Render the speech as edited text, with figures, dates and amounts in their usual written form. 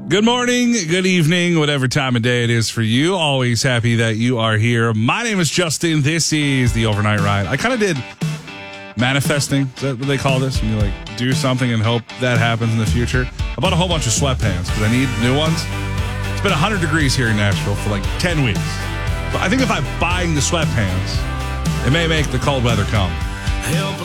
Good morning, good evening, whatever time of day it is for you. Always happy that you are here. My name is Justin. This is the Overnight Ride. I kind of did manifesting. Is that what they call this? When you do something and hope that happens in the future. I bought a whole bunch of sweatpants because I need new ones. It's been 100 degrees here in Nashville for 10 weeks. But I think if I'm buying the sweatpants, it may make the cold weather come.